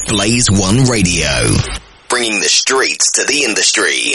Blaze One Radio. Bringing the streets to the industry.